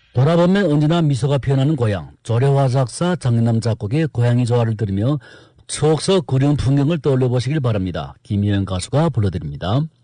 돌아보면 언제나 미소가 피어나는 고향, 조려화 작사 장윤남 작곡의 고향이 좋아를 들으며 추억 속 그리운 풍경을 떠올려 보시길 바랍니다. 김희영 가수가 불러드립니다.